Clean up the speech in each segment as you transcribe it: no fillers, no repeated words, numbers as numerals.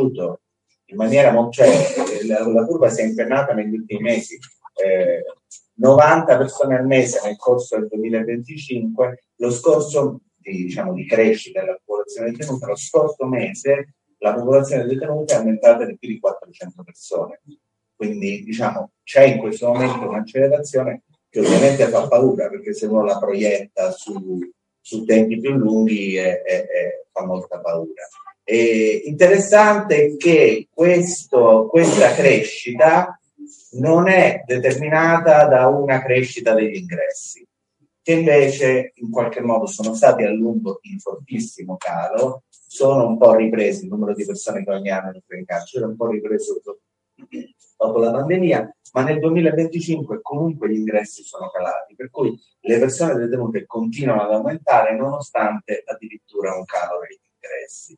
in maniera cioè, la curva si è impennata negli ultimi mesi, 90 persone al mese nel corso del 2025, lo scorso di crescita della popolazione detenuta, lo scorso mese la popolazione detenuta è aumentata di più di 400 persone. Quindi c'è in questo momento un'accelerazione che ovviamente fa paura, perché se uno la proietta su tempi più lunghi fa molta paura. Interessante è che questa crescita non è determinata da una crescita degli ingressi, che invece in qualche modo sono stati a lungo in fortissimo calo, sono un po' ripresi il numero di persone che ogni anno entrano in carcere, è un po' ripreso dopo la pandemia, ma nel 2025 comunque gli ingressi sono calati, per cui le persone detenute continuano ad aumentare nonostante addirittura un calo degli ingressi.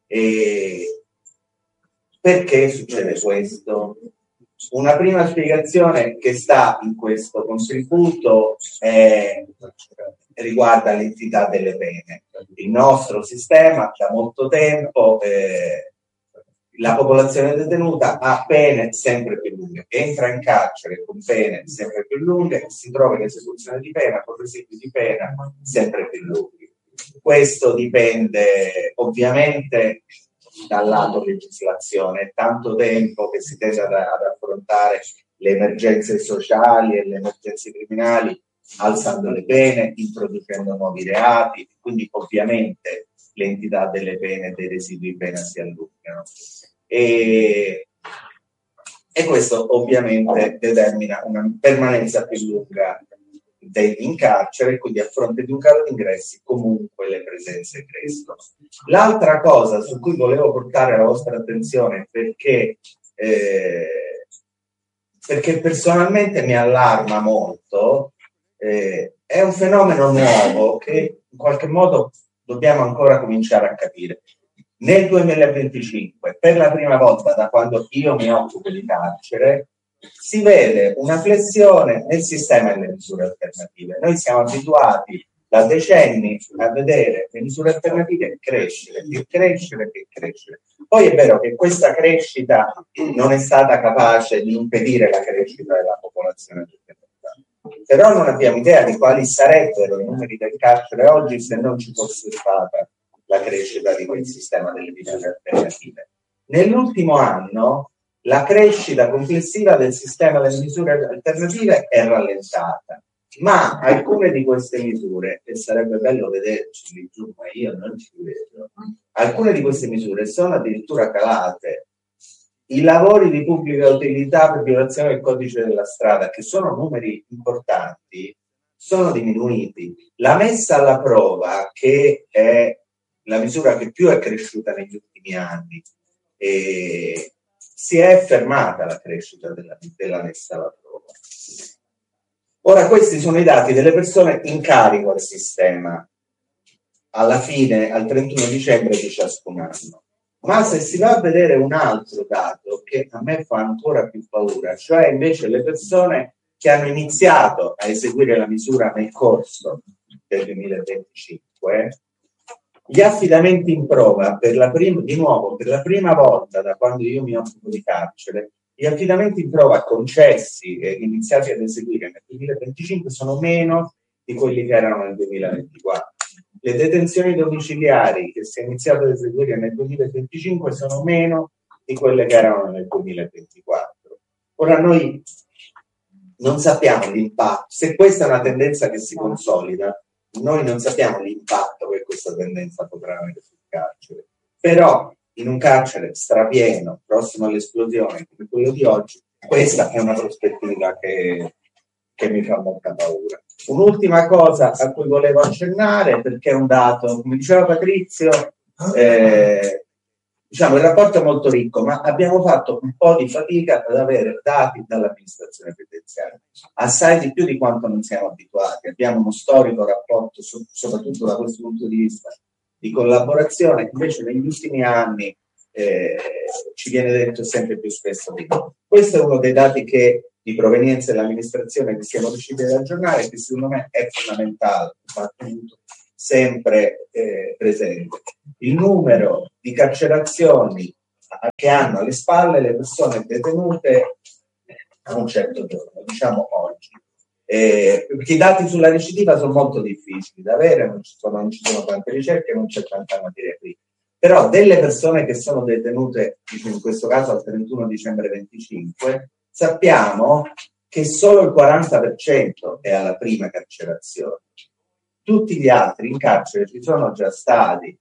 Perché succede questo? Una prima spiegazione che sta in questo contributo riguarda l'entità delle pene. Il nostro sistema da molto tempo, la popolazione detenuta ha pene sempre più lunghe, entra in carcere con pene sempre più lunghe, si trova in esecuzione di pena con residui di pena sempre più lunghi. Questo dipende ovviamente dal lato legislazione, è tanto tempo che si tende ad affrontare le emergenze sociali e le emergenze criminali alzando le pene, introducendo nuovi reati, quindi ovviamente l'entità delle pene e dei residui di pena si allungano. E questo ovviamente determina una permanenza più lunga in carcere, quindi a fronte di un calo di ingressi comunque le presenze crescono. L'altra cosa su cui volevo portare la vostra attenzione, perché personalmente mi allarma molto, è un fenomeno nuovo che in qualche modo dobbiamo ancora cominciare a capire. Nel 2025, per la prima volta da quando io mi occupo di carcere, si vede una flessione nel sistema delle misure alternative. Noi siamo abituati da decenni a vedere le misure alternative crescere. Poi è vero che questa crescita non è stata capace di impedire la crescita della popolazione detenuta, però non abbiamo idea di quali sarebbero i numeri del carcere oggi se non ci fosse stata la crescita di quel sistema delle misure alternative. Nell'ultimo anno la crescita complessiva del sistema delle misure alternative è rallentata, ma alcune di queste misure, e sarebbe bello vederci lì giù, ma io non ci vedo, alcune di queste misure sono addirittura calate. I lavori di pubblica utilità per violazione del codice della strada, che sono numeri importanti, sono diminuiti. La messa alla prova, che è la misura che più è cresciuta negli ultimi anni, si è fermata la crescita della messa alla prova. Ora, questi sono i dati delle persone in carico al sistema alla fine, al 31 dicembre di ciascun anno. Ma se si va a vedere un altro dato che a me fa ancora più paura, cioè invece le persone che hanno iniziato a eseguire la misura nel corso del 2025, gli affidamenti in prova, per la prima volta da quando io mi occupo di carcere, gli affidamenti in prova concessi e iniziati ad eseguire nel 2025 sono meno di quelli che erano nel 2024. Le detenzioni domiciliari che si è iniziato ad eseguire nel 2025 sono meno di quelle che erano nel 2024. Ora noi non sappiamo l'impatto, se questa è una tendenza che si consolida, noi non sappiamo l'impatto che questa tendenza potrà avere sul carcere, però in un carcere strapieno, prossimo all'esplosione come quello di oggi, questa è una prospettiva che mi fa molta paura. Un'ultima cosa a cui volevo accennare, perché è un dato, come diceva Patrizio, il rapporto è molto ricco, ma abbiamo fatto un po' di fatica ad avere dati dall'amministrazione penitenziaria, assai di più di quanto non siamo abituati. Abbiamo uno storico rapporto, soprattutto da questo punto di vista, di collaborazione, invece negli ultimi anni ci viene detto sempre più spesso di no. Questo è uno dei dati di provenienza dell'amministrazione che siamo riusciti ad aggiornare, che secondo me è fondamentale, va tenuto sempre presente. Il numero di carcerazioni che hanno alle spalle le persone detenute a un certo giorno, diciamo oggi. Perché i dati sulla recidiva sono molto difficili da avere, non ci sono tante ricerche, non c'è tanta materia qui. Però delle persone che sono detenute, in questo caso al 31 dicembre 25, sappiamo che solo il 40% è alla prima carcerazione. Tutti gli altri in carcere ci sono già stati,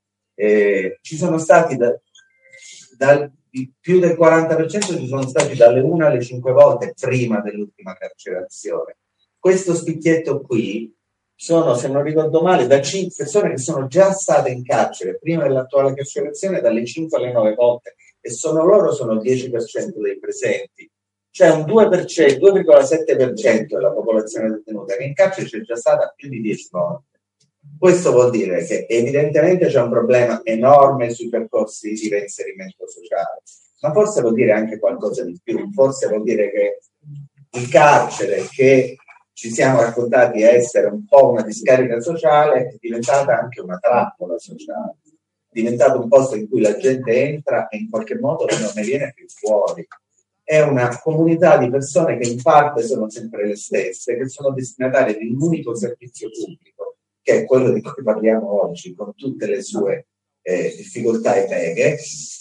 più del 40% ci sono stati dalle 1 alle 5 volte prima dell'ultima carcerazione. Questo spicchietto qui sono, se non ricordo male, da 5 persone che sono già state in carcere prima dell'attuale carcerazione dalle 5 alle 9 volte, e sono il 10% dei presenti. Cioè un 2,7% della popolazione detenuta che in carcere c'è già stata più di 10 volte. Questo vuol dire che evidentemente c'è un problema enorme sui percorsi di reinserimento sociale, ma forse vuol dire anche qualcosa di più. Forse vuol dire che il carcere, che ci siamo raccontati essere un po' una discarica sociale, è diventata anche una trappola sociale, è diventato un posto in cui la gente entra e in qualche modo non ne viene più fuori. È una comunità di persone che in parte sono sempre le stesse, che sono destinatarie di un unico servizio pubblico, che è quello di cui parliamo oggi, con tutte le sue difficoltà e beghe,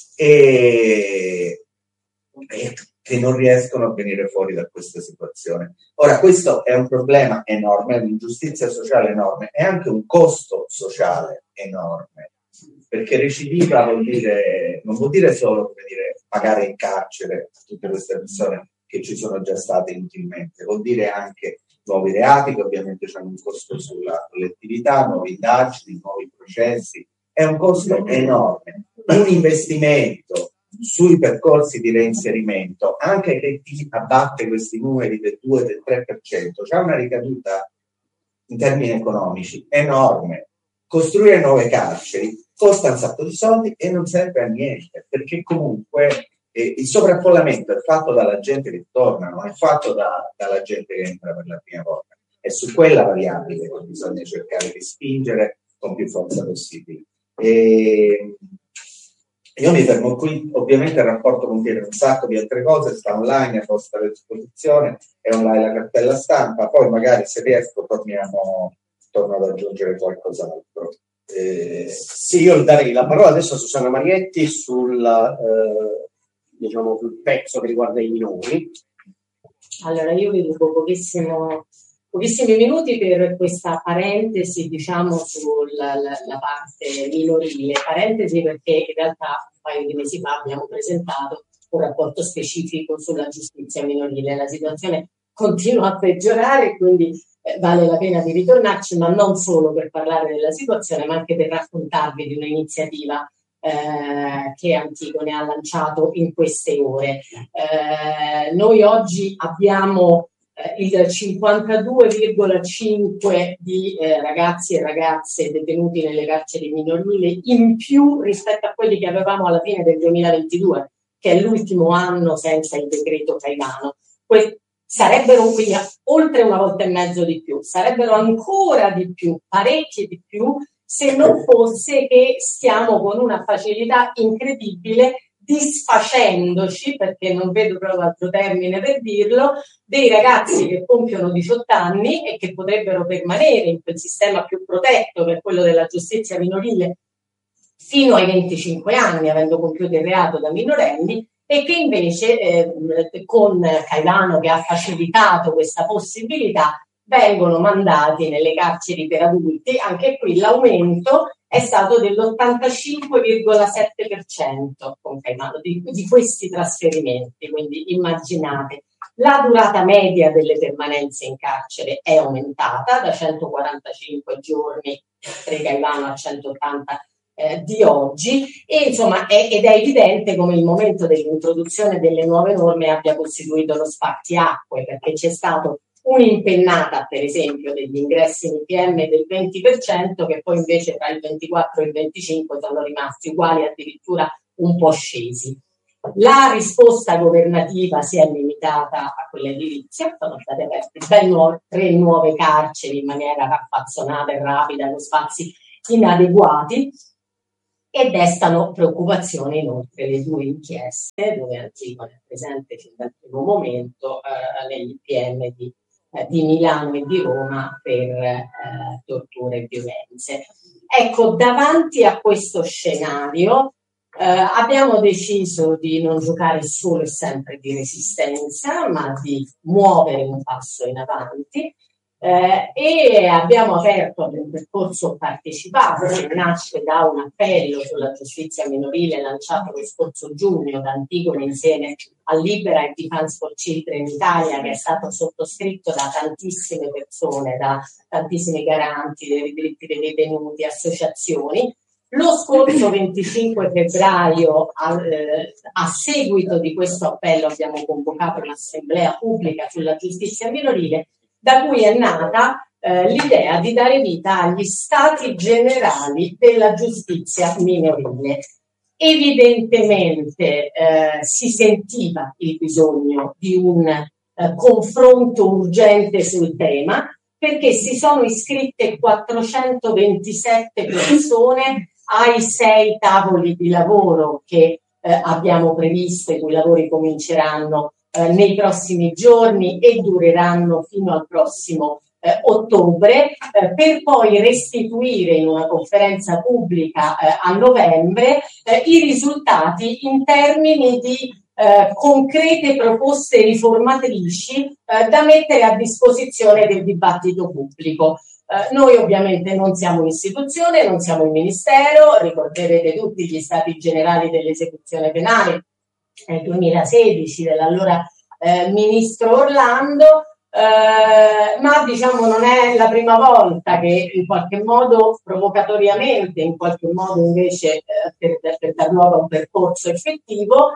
e che non riescono a venire fuori da questa situazione. Ora, questo è un problema enorme, è un'ingiustizia sociale enorme, è anche un costo sociale enorme, perché recidiva vuol dire, non vuol dire solo, come dire, pagare in carcere a tutte queste persone che ci sono già state inutilmente, vuol dire anche nuovi reati che ovviamente hanno un costo sulla collettività, nuove indagini, nuovi processi, è un costo enorme, un investimento sui percorsi di reinserimento, anche che ti abbatte questi numeri del 2, del 3%, c'è una ricaduta in termini economici enorme. Costruire nuove carceri costa un sacco di soldi e non serve a niente, perché comunque il sovraffollamento è fatto dalla gente che torna, non è fatto dalla gente che entra per la prima volta. È su quella variabile che bisogna cercare di spingere con più forza possibile. Io mi fermo qui, ovviamente il rapporto contiene un sacco di altre cose, sta online, è a vostra disposizione, è online la cartella stampa, poi magari se riesco torno ad aggiungere qualcos'altro. Sì, io darei la parola adesso a Susanna Marietti sul pezzo che riguarda i minori. Allora, io vi dico pochissimi minuti per questa parentesi, diciamo, sulla parte minorile. Parentesi perché in realtà un paio di mesi fa abbiamo presentato un rapporto specifico sulla giustizia minorile. La situazione continua a peggiorare, quindi vale la pena di ritornarci, ma non solo per parlare della situazione, ma anche per raccontarvi di un'iniziativa che Antigone ha lanciato in queste ore. Noi oggi abbiamo il 52,5 di ragazzi e ragazze detenuti nelle carceri minorili in più rispetto a quelli che avevamo alla fine del 2022, che è l'ultimo anno senza il decreto Caivano. Sarebbero quindi oltre una volta e mezzo di più, sarebbero ancora di più, parecchi di più, se non fosse che stiamo con una facilità incredibile disfacendoci, perché non vedo proprio altro termine per dirlo, dei ragazzi che compiono 18 anni e che potrebbero permanere in quel sistema più protetto, che è quello della giustizia minorile, fino ai 25 anni, avendo compiuto il reato da minorenni, e che invece con Caivano, che ha facilitato questa possibilità, vengono mandati nelle carceri per adulti. Anche qui l'aumento è stato dell'85,7% con Caivano di questi trasferimenti, quindi immaginate. La durata media delle permanenze in carcere è aumentata da 145 giorni pre-Caivano a 180 di oggi, e insomma ed è evidente come il momento dell'introduzione delle nuove norme abbia costituito lo spartiacque, perché c'è stato un'impennata, per esempio, degli ingressi in IPM del 20%, che poi invece tra il 24 e il 25 sono rimasti uguali, addirittura un po' scesi. La risposta governativa si è limitata a quella edilizia, sono state aperte 3 nuove carceri in maniera raffazzonata e rapida, con spazi inadeguati. e destano preoccupazione inoltre le due inchieste dove Antigone è presente fin dal primo momento negli PM di Milano e di Roma per torture e violenze. Ecco, davanti a questo scenario abbiamo deciso di non giocare solo e sempre di resistenza, ma di muovere un passo in avanti. E abbiamo aperto un percorso partecipato che nasce da un appello sulla giustizia minorile lanciato lo scorso giugno da Antigone insieme a Libera e Defense for Children Italia, che è stato sottoscritto da tantissime persone, da tantissimi garanti dei diritti dei detenuti, associazioni. Lo scorso 25 febbraio, a seguito di questo appello, abbiamo convocato un'assemblea pubblica sulla giustizia minorile, da cui è nata l'idea di dare vita agli stati generali della giustizia minorile. Evidentemente si sentiva il bisogno di un confronto urgente sul tema, perché si sono iscritte 427 persone ai 6 tavoli di lavoro che abbiamo previsto, i cui lavori cominceranno nei prossimi giorni e dureranno fino al prossimo ottobre, per poi restituire in una conferenza pubblica a novembre i risultati in termini di concrete proposte riformatrici da mettere a disposizione del dibattito pubblico. Noi ovviamente non siamo un'istituzione, non siamo il Ministero, ricorderete tutti gli stati generali dell'esecuzione penale nel 2016 dell'allora ministro Orlando, ma diciamo non è la prima volta che in qualche modo provocatoriamente, in qualche modo invece per dar luogo a un percorso effettivo,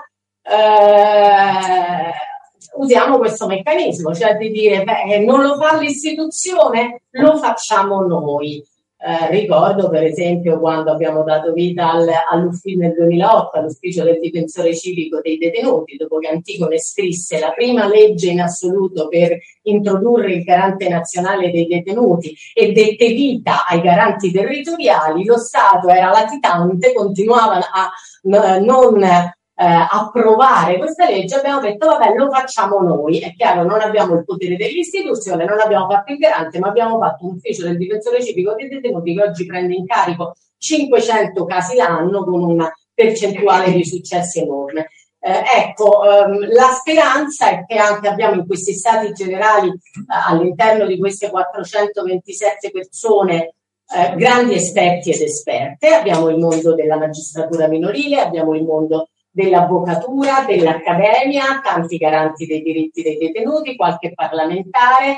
usiamo questo meccanismo, cioè di dire non lo fa l'istituzione, lo facciamo noi. Ricordo per esempio quando abbiamo dato vita all'ufficio nel 2008 all'ufficio del difensore civico dei detenuti, dopo che Antigone scrisse la prima legge in assoluto per introdurre il garante nazionale dei detenuti e dette vita ai garanti territoriali, lo Stato era latitante, continuava a non approvare questa legge. Abbiamo detto vabbè, lo facciamo noi. È chiaro, non abbiamo il potere dell'istituzione, non abbiamo fatto il garante, ma abbiamo fatto un ufficio del difensore civico dei detenuti che oggi prende in carico 500 casi l'anno con una percentuale di successi enorme. La speranza è che anche abbiamo in questi stati generali all'interno di queste 427 persone grandi esperti ed esperte. Abbiamo il mondo della magistratura minorile, abbiamo il mondo dell'avvocatura, dell'accademia, tanti garanti dei diritti dei detenuti, qualche parlamentare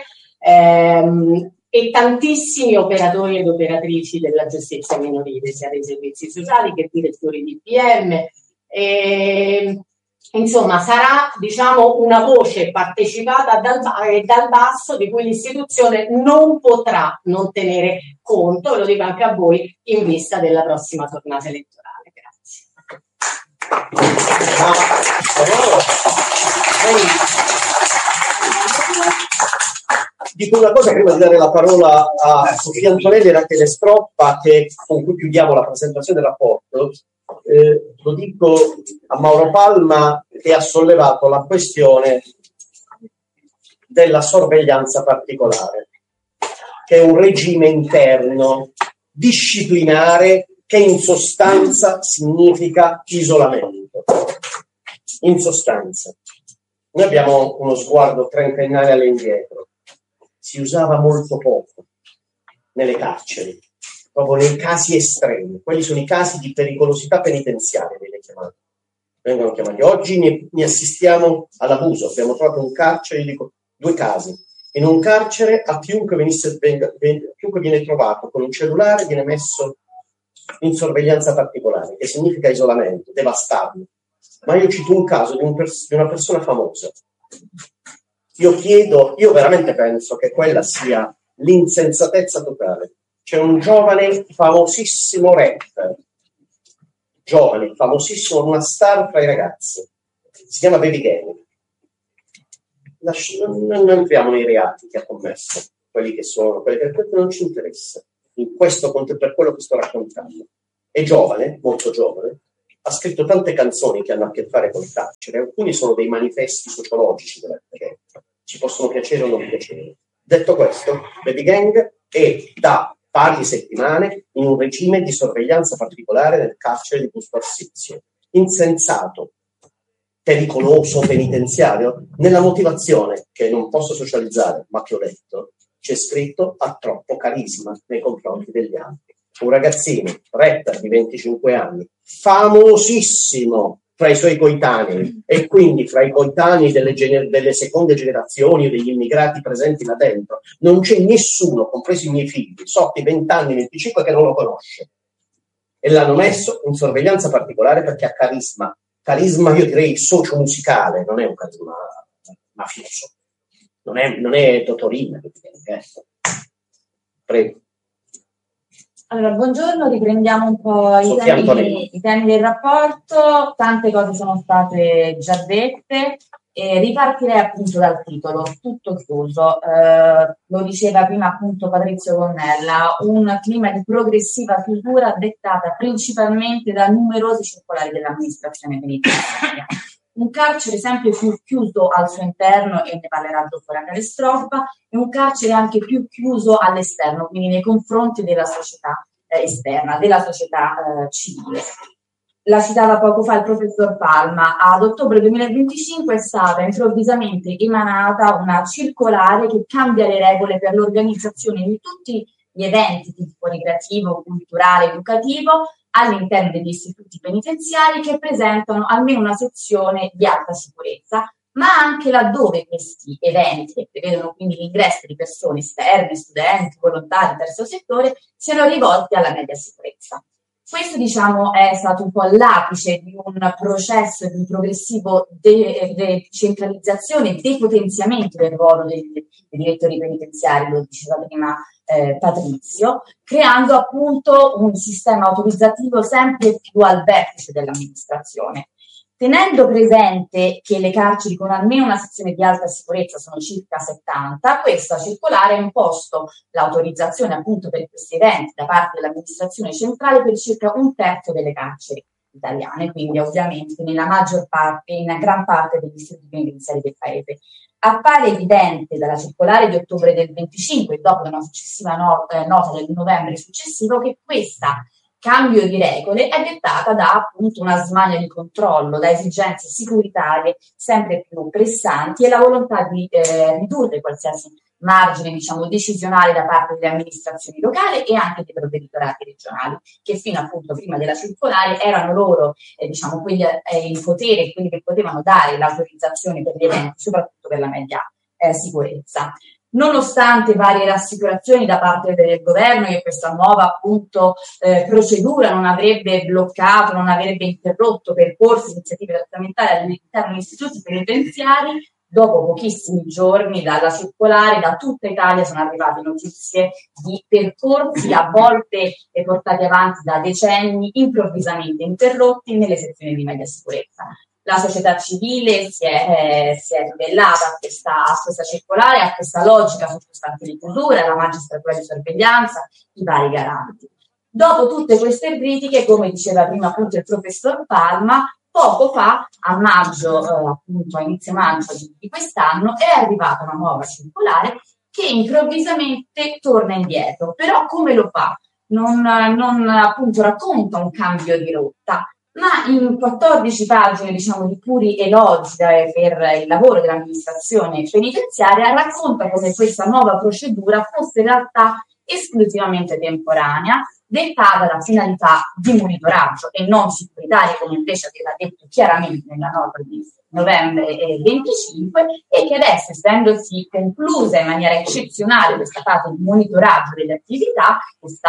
e tantissimi operatori ed operatrici della giustizia minorile, sia dei servizi sociali che direttori di PM. Insomma, sarà diciamo una voce partecipata dal basso di cui l'istituzione non potrà non tenere conto, e lo dico anche a voi, in vista della prossima tornata elettorale. Dico una cosa prima di dare la parola a Sofia Antonelli e Rachele Stroppa, con cui chiudiamo la presentazione del rapporto. Lo dico a Mauro Palma, che ha sollevato la questione della sorveglianza particolare, che è un regime interno disciplinare che in sostanza significa isolamento. In sostanza, noi abbiamo uno sguardo trentennale all'indietro. Si usava molto poco nelle carceri, proprio nei casi estremi. Quelli sono i casi di pericolosità penitenziaria, vengono chiamati. Oggi ne assistiamo all'abuso. Abbiamo trovato un carcere, io dico 2 casi. In un carcere a chiunque viene trovato con un cellulare viene messo in sorveglianza particolare, che significa isolamento, devastarlo. Ma io cito un caso di una persona famosa. Io veramente penso che quella sia l'insensatezza totale. C'è un giovane famosissimo rapper, una star fra i ragazzi, si chiama Baby Gang. Non entriamo nei reati che ha commesso, quelli che non ci interessa, per quello che sto raccontando. è giovane, molto giovane, ha scritto tante canzoni che hanno a che fare con il carcere, alcuni sono dei manifesti sociologici della gente, ci possono piacere o non piacere. Detto questo, Baby Gang è da varie settimane in un regime di sorveglianza particolare nel carcere di Busto Arsizio. Insensato, pericoloso, penitenziario. Nella motivazione, che non posso socializzare, ma che ho letto, c'è scritto: ha troppo carisma nei confronti degli altri. Un ragazzino, rapper di 25 anni, famosissimo fra i suoi coetanei e quindi fra i coetanei delle seconde generazioni o degli immigrati presenti là dentro. Non c'è nessuno, compreso i miei figli, sotto i 20 anni, 25, che non lo conosce. E l'hanno messo in sorveglianza particolare perché ha carisma. Carisma, io direi, socio-musicale, non è un carisma mafioso. Non è Totorina. Prego. Allora, buongiorno, riprendiamo un po' i temi del rapporto. Tante cose sono state già dette. Ripartirei appunto dal titolo, tutto chiuso. Lo diceva prima appunto Patrizio Gonnella, un clima di progressiva chiusura dettata principalmente da numerose circolari dell'amministrazione penitenziaria. Un carcere sempre più chiuso al suo interno, e ne parlerà il dottor Calestroppa, e un carcere anche più chiuso all'esterno, quindi nei confronti della società esterna, della società civile. La citava poco fa il professor Palma. Ad ottobre 2025 è stata improvvisamente emanata una circolare che cambia le regole per l'organizzazione di tutti gli eventi di tipo ricreativo, culturale, educativo all'interno degli istituti penitenziari, che presentano almeno una sezione di alta sicurezza, ma anche laddove questi eventi, che prevedono quindi l'ingresso di persone esterne, studenti, volontari, terzo settore, siano rivolti alla media sicurezza. Questo, diciamo, è stato un po' l'apice di un processo di progressivo decentralizzazione e depotenziamento del ruolo dei direttori penitenziari, lo diceva prima Patrizio, creando appunto un sistema autorizzativo sempre più al vertice dell'amministrazione. Tenendo presente che le carceri con almeno una sezione di alta sicurezza sono circa 70, questa circolare ha imposto l'autorizzazione appunto per questi eventi da parte dell'amministrazione centrale per circa un terzo delle carceri italiane, quindi ovviamente nella maggior parte, in gran parte degli istituti penitenziari del paese. Appare evidente dalla circolare di ottobre del 25, dopo una successiva nota del novembre successivo, che questa cambio di regole è dettata da appunto una smania di controllo, da esigenze securitarie sempre più pressanti e la volontà di ridurre qualsiasi margine, diciamo, decisionale da parte delle amministrazioni locali e anche dei provveditorati regionali, che fino appunto prima della circolare erano loro, diciamo, quelli in potere, quelli che potevano dare l'autorizzazione per gli eventi, soprattutto per la media sicurezza. Nonostante varie rassicurazioni da parte del governo che questa nuova appunto procedura non avrebbe bloccato, non avrebbe interrotto percorsi, iniziative trattamentali all'interno degli istituti penitenziari, dopo pochissimi giorni dalla circolare da tutta Italia sono arrivate notizie di percorsi a volte portati avanti da decenni, improvvisamente interrotti nelle sezioni di media sicurezza. La società civile si è ribellata a questa circolare, a questa logica sottostante di chiusura, la magistratura di sorveglianza, i vari garanti. Dopo tutte queste critiche, come diceva prima appunto il professor Palma, poco fa, a maggio, appunto a inizio maggio di quest'anno, è arrivata una nuova circolare che improvvisamente torna indietro. Però come lo fa? Non appunto racconta un cambio di rotta, ma in 14 pagine, diciamo, di puri elogi per il lavoro dell'amministrazione penitenziaria, racconta come questa nuova procedura fosse in realtà esclusivamente temporanea, dettata da finalità di monitoraggio e non securitarie, come invece aveva detto chiaramente nella nota di novembre 25, e che adesso, essendosi conclusa in maniera eccezionale questa fase di monitoraggio delle attività,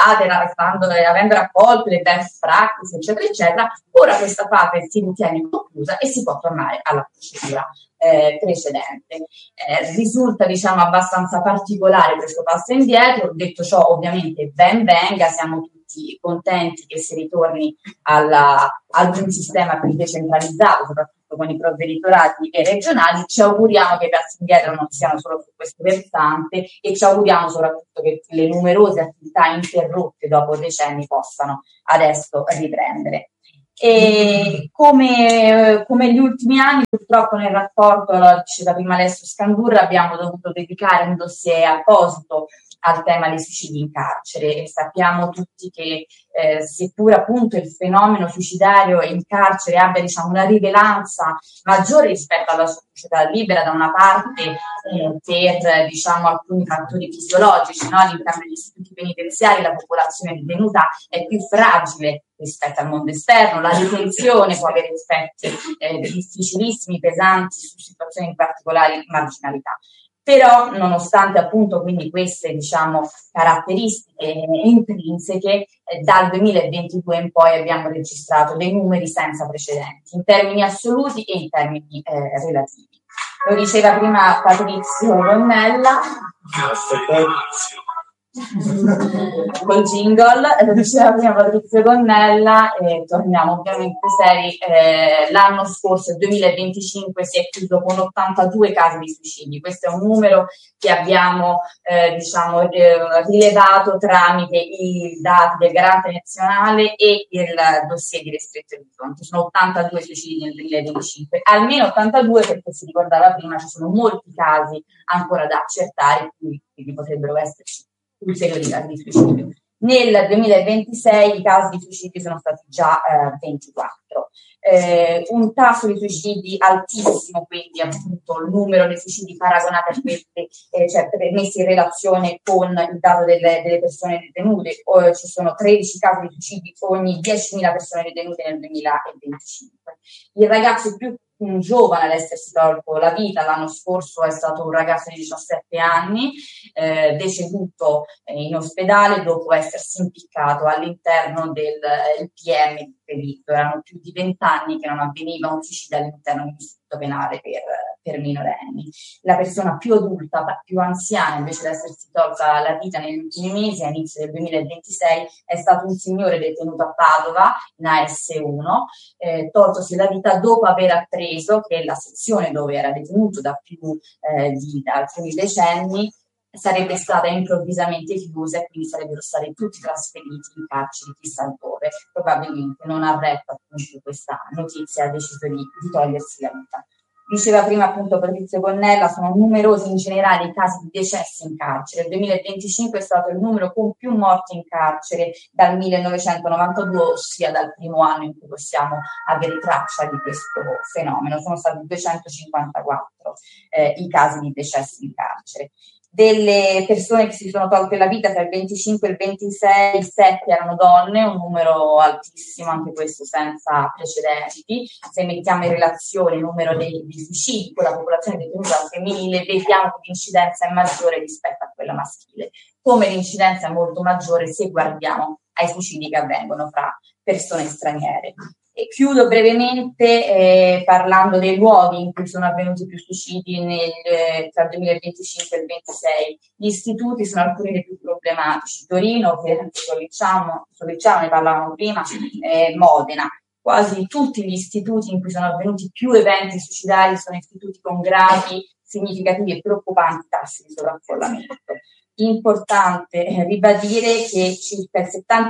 avendo raccolto le best practice, eccetera, eccetera, ora questa fase si ritiene conclusa e si può tornare alla procedura precedente. Risulta, diciamo, abbastanza particolare questo passo indietro. Detto ciò, ovviamente ben venga, siamo tutti contenti che si ritorni ad un sistema più decentralizzato, soprattutto con i provveditorati e regionali. Ci auguriamo che i passi indietro non siano solo su questo versante e ci auguriamo soprattutto che le numerose attività interrotte dopo decenni possano adesso riprendere. E come gli ultimi anni, purtroppo nel rapporto, lo diceva prima Alessio Scandurra, abbiamo dovuto dedicare un dossier apposito al tema dei suicidi in carcere e sappiamo tutti che seppur appunto il fenomeno suicidario in carcere abbia una rilevanza maggiore rispetto alla società libera da una parte per alcuni fattori fisiologici, no? All'interno degli istituti penitenziari la popolazione detenuta è più fragile rispetto al mondo esterno, la detenzione può avere effetti difficilissimi, pesanti su situazioni di particolari marginalità. Però, nonostante appunto quindi queste caratteristiche intrinseche, dal 2022 in poi abbiamo registrato dei numeri senza precedenti, in termini assoluti e in termini relativi. Lo diceva prima Patrizio Gonnella. Col jingle, lo diceva prima Patrizio Gonnella, e torniamo ovviamente seri. L'anno scorso, il 2025, si è chiuso con 82 casi di suicidi. Questo è un numero che abbiamo rilevato tramite i dati del Garante Nazionale e il dossier di Restretto Orizzonti. Sono 82 suicidi nel 2025, almeno 82 perché si ricordava prima ci sono molti casi ancora da accertare, quindi potrebbero esserci ulteriori casi di suicidio. Nel 2026 i casi di suicidio sono stati già 24. Un tasso di suicidi altissimo, quindi appunto il numero dei suicidi paragonati a questi, messi in relazione con il dato delle persone detenute. Ci sono 13 casi di suicidi ogni 10.000 persone detenute nel 2025. Il ragazzo più giovane ad essersi tolto la vita l'anno scorso è stato un ragazzo di 17 anni, deceduto in ospedale dopo essersi impiccato all'interno del PM di Treviso. Erano più di 20 anni che non avveniva un suicidio all'interno di un istituto penale per minorenni. La persona più adulta, più anziana, invece di essersi tolta la vita negli ultimi mesi, a inizio del 2026, è stato un signore detenuto a Padova, in AS1, toltosi la vita dopo aver appreso che la sezione dove era detenuto da alcuni decenni sarebbe stata improvvisamente chiusa e quindi sarebbero stati tutti trasferiti in carceri chissà dove. Probabilmente non ha retto appunto questa notizia e ha deciso di togliersi la vita. Diceva prima appunto Patrizio Gonnella, sono numerosi in generale i casi di decessi in carcere. Il 2025 è stato il numero con più morti in carcere dal 1992, ossia dal primo anno in cui possiamo avere traccia di questo fenomeno. Sono stati 254 i casi di decessi in carcere. Delle persone che si sono tolte la vita tra il 25 e il 26, 7 erano donne, un numero altissimo, anche questo senza precedenti. Se mettiamo in relazione il numero dei suicidi con la popolazione detenuta femminile, vediamo che l'incidenza è maggiore rispetto a quella maschile, come l'incidenza è molto maggiore se guardiamo ai suicidi che avvengono fra persone straniere. E chiudo brevemente parlando dei luoghi in cui sono avvenuti più suicidi tra il 2025 e il 2026. Gli istituti sono alcuni dei più problematici: Torino, Firenze, Sollicciano, ne parlavamo prima, Modena. Quasi tutti gli istituti in cui sono avvenuti più eventi suicidari sono istituti con gravi, significativi e preoccupanti tassi di sovraffollamento. Importante ribadire che circa il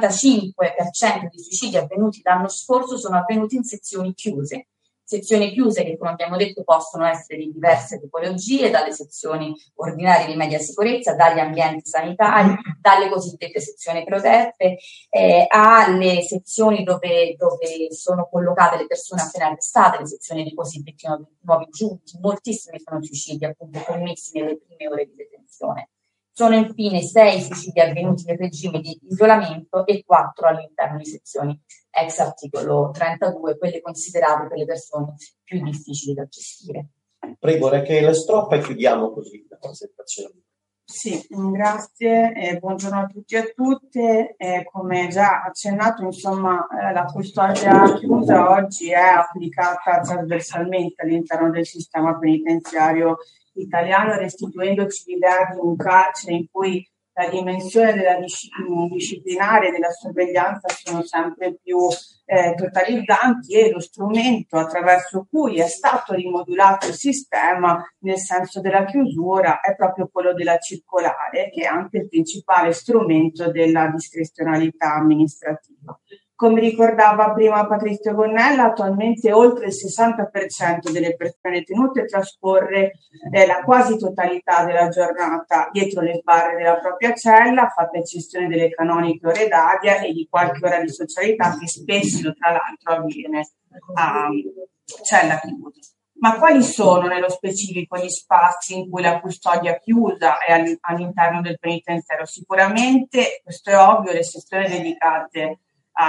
75% di suicidi avvenuti l'anno scorso sono avvenuti in sezioni chiuse che, come abbiamo detto, possono essere di diverse tipologie, dalle sezioni ordinarie di media sicurezza, dagli ambienti sanitari, dalle cosiddette sezioni protette, alle sezioni dove sono collocate le persone appena arrestate, le sezioni di cosiddetti nuovi giunti. Moltissimi sono suicidi appunto commessi nelle prime ore di detenzione. Sono infine 6 suicidi avvenuti nel regime di isolamento e 4 all'interno di sezioni ex articolo 32, quelle considerate per le persone più difficili da gestire. Prego, Rachele Stroppa, e chiudiamo così la presentazione. Sì, grazie, buongiorno a tutti e a tutte. Come già accennato, insomma, la custodia chiusa oggi è applicata trasversalmente all'interno del sistema penitenziario italiano, restituendoci l'idea di un carcere in cui la dimensione della disciplinare della sorveglianza sono sempre più totalizzanti e lo strumento attraverso cui è stato rimodulato il sistema nel senso della chiusura è proprio quello della circolare, che è anche il principale strumento della discrezionalità amministrativa. Come ricordava prima Patrizio Gonnella, attualmente oltre il 60% delle persone detenute trascorre la quasi totalità della giornata dietro le sbarre della propria cella, fatta eccezione delle canoniche ore d'aria e di qualche ora di socialità che spesso, tra l'altro, avviene a cella chiusa. Ma quali sono nello specifico gli spazi in cui la custodia chiusa è all'interno del penitenziario? Sicuramente, questo è ovvio, le sezioni dedicate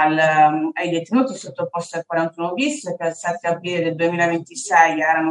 ai detenuti sottoposti al 41 bis, che al 7 aprile del 2026 erano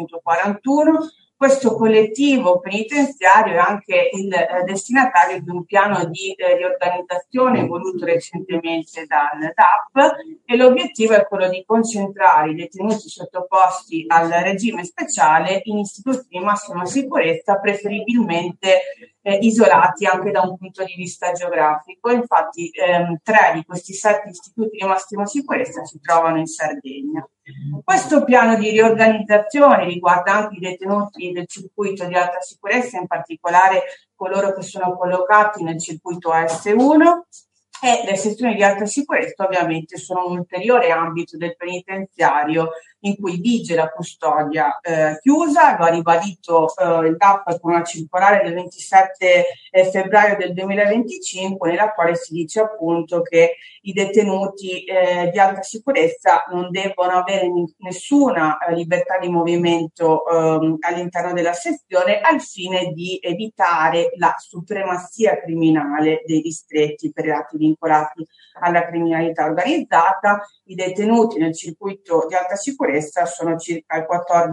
741. Questo collettivo penitenziario è anche il destinatario di un piano di riorganizzazione voluto recentemente dal DAP, e l'obiettivo è quello di concentrare i detenuti sottoposti al regime speciale in istituti di massima sicurezza, preferibilmente isolati anche da un punto di vista geografico. Infatti 3 di questi 7 istituti di massima sicurezza si trovano in Sardegna. Questo piano di riorganizzazione riguarda anche i detenuti del circuito di alta sicurezza, in particolare coloro che sono collocati nel circuito S1, e le sezioni di alta sicurezza ovviamente sono un ulteriore ambito del penitenziario in cui vige la custodia chiusa. Lo ha ribadito il DAP con una circolare del 27 febbraio del 2025, nella quale si dice appunto che i detenuti di alta sicurezza non devono avere nessuna libertà di movimento all'interno della sezione, al fine di evitare la supremazia criminale dei distretti per reati vincolati alla criminalità organizzata. I detenuti nel circuito di alta sicurezza sono circa il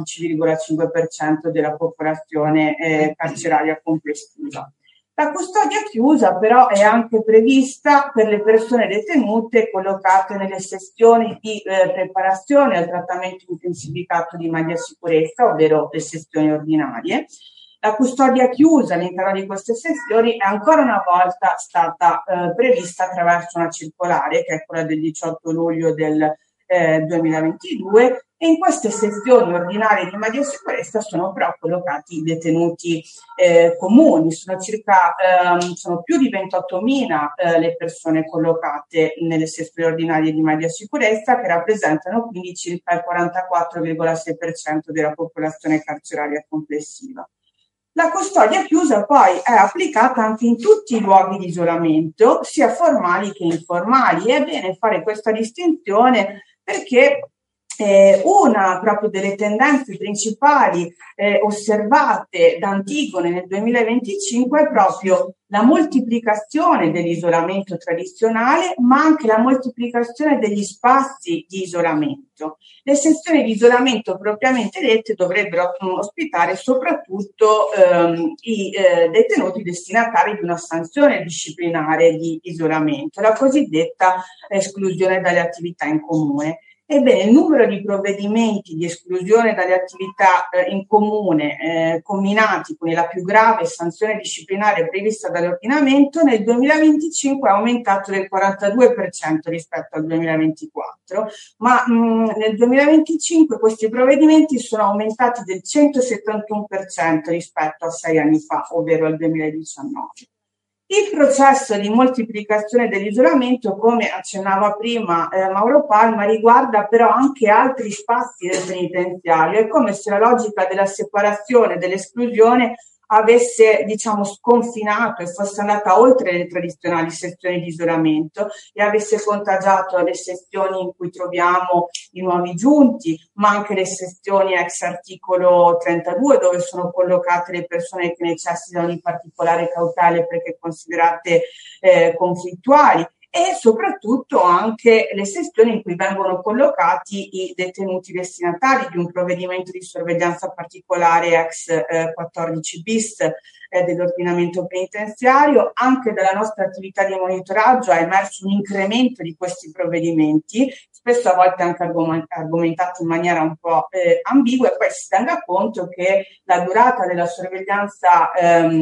14,5% della popolazione carceraria complessiva. La custodia chiusa però è anche prevista per le persone detenute collocate nelle sezioni di preparazione al trattamento intensificato di media sicurezza, ovvero le sezioni ordinarie. La custodia chiusa all'interno di queste sezioni è ancora una volta stata prevista attraverso una circolare, che è quella del 18 luglio del 2022, e in queste sezioni ordinarie di media sicurezza sono però collocati i detenuti comuni. Sono più di 28.000 le persone collocate nelle sezioni ordinarie di media sicurezza, che rappresentano quindi circa il 44,6% della popolazione carceraria complessiva. La custodia chiusa poi è applicata anche in tutti i luoghi di isolamento, sia formali che informali. È bene fare questa distinzione perché una proprio delle tendenze principali osservate da Antigone nel 2025 è proprio la moltiplicazione dell'isolamento tradizionale, ma anche la moltiplicazione degli spazi di isolamento. Le sezioni di isolamento propriamente dette dovrebbero ospitare soprattutto i detenuti destinatari di una sanzione disciplinare di isolamento, la cosiddetta esclusione dalle attività in comune. Ebbene, il numero di provvedimenti di esclusione dalle attività in comune combinati con la più grave sanzione disciplinare prevista dall'ordinamento nel 2025 è aumentato del 42% rispetto al 2024, ma nel 2025 questi provvedimenti sono aumentati del 171% rispetto a 6 anni fa, ovvero al 2019. Il processo di moltiplicazione dell'isolamento, come accennava prima Mauro Palma, riguarda però anche altri spazi del penitenziario. È come se la logica della separazione, dell'esclusione avesse, sconfinato e fosse andata oltre le tradizionali sezioni di isolamento e avesse contagiato le sezioni in cui troviamo i nuovi giunti, ma anche le sezioni ex articolo 32, dove sono collocate le persone che necessitano di particolare cautela perché considerate conflittuali, e soprattutto anche le sezioni in cui vengono collocati i detenuti destinatari di un provvedimento di sorveglianza particolare ex 14 bis dell'ordinamento penitenziario. Anche dalla nostra attività di monitoraggio è emerso un incremento di questi provvedimenti, spesso a volte anche argomentati in maniera un po' ambigua, e poi si tenga conto che la durata della sorveglianza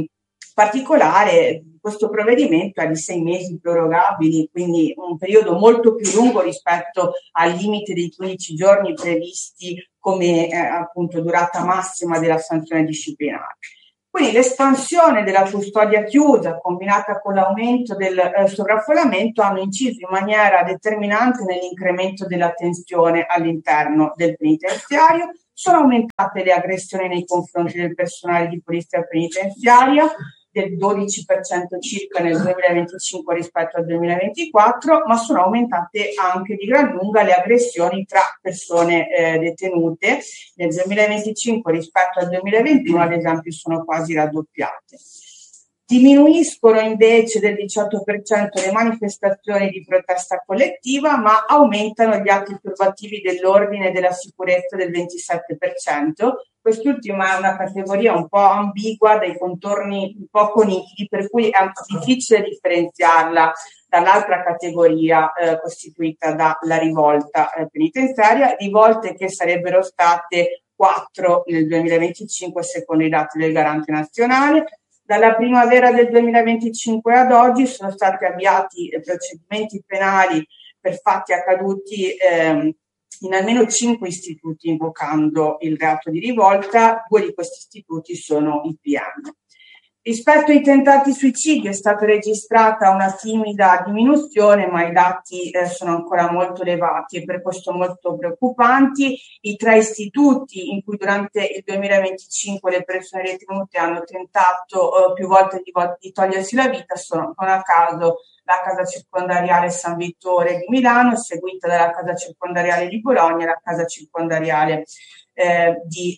particolare, questo provvedimento è di 6 mesi prorogabili, quindi un periodo molto più lungo rispetto al limite dei 15 giorni previsti come appunto durata massima della sanzione disciplinare. Quindi l'espansione della custodia chiusa combinata con l'aumento del sovraffollamento hanno inciso in maniera determinante nell'incremento della tensione all'interno del penitenziario. Sono aumentate le aggressioni nei confronti del personale di polizia penitenziaria del 12% circa nel 2025 rispetto al 2024, ma sono aumentate anche di gran lunga le aggressioni tra persone detenute. Nel 2025 rispetto al 2021, ad esempio, sono quasi raddoppiate. Diminuiscono invece del 18% le manifestazioni di protesta collettiva, ma aumentano gli atti turbativi dell'ordine e della sicurezza del 27%. Quest'ultima è una categoria un po' ambigua, dai contorni poco nitidi, per cui è difficile differenziarla dall'altra categoria costituita dalla rivolta penitenziaria, rivolte che sarebbero state 4 nel 2025 secondo i dati del Garante Nazionale. Dalla primavera del 2025 ad oggi sono stati avviati procedimenti penali per fatti accaduti in almeno 5 istituti invocando il reato di rivolta. 2 di questi istituti sono i PM. Rispetto ai tentati suicidi è stata registrata una timida diminuzione, ma i dati sono ancora molto elevati e per questo molto preoccupanti. I 3 istituti in cui durante il 2025 le persone detenute hanno tentato più volte di togliersi la vita sono, non a caso, la casa circondariale San Vittore di Milano, seguita dalla casa circondariale di Bologna e la casa circondariale di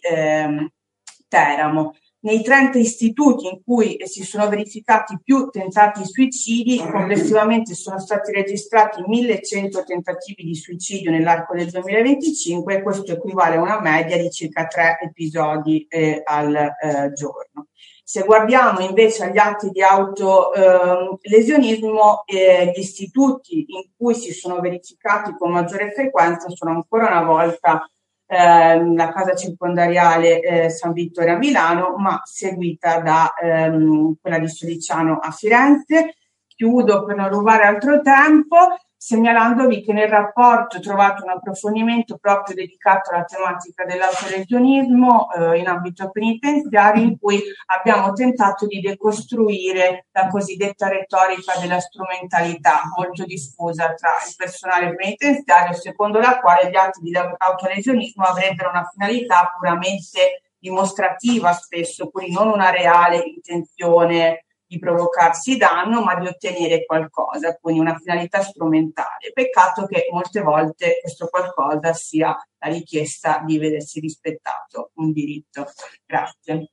Teramo. Nei 30 istituti in cui si sono verificati più tentati suicidi, complessivamente sono stati registrati 1.100 tentativi di suicidio nell'arco del 2025 e questo equivale a una media di circa 3 episodi al giorno. Se guardiamo invece agli atti di autolesionismo, gli istituti in cui si sono verificati con maggiore frequenza sono ancora una volta la casa circondariale San Vittore a Milano, ma seguita da quella di Soliciano a Firenze. Chiudo per non rubare altro tempo segnalandovi che nel rapporto trovate un approfondimento proprio dedicato alla tematica dell'autolesionismo in ambito penitenziario, in cui abbiamo tentato di decostruire la cosiddetta retorica della strumentalità molto diffusa tra il personale penitenziario, secondo la quale gli atti di autolesionismo avrebbero una finalità puramente dimostrativa spesso, quindi non una reale intenzione di provocarsi danno, ma di ottenere qualcosa, quindi una finalità strumentale. Peccato che molte volte questo qualcosa sia la richiesta di vedersi rispettato un diritto. Grazie.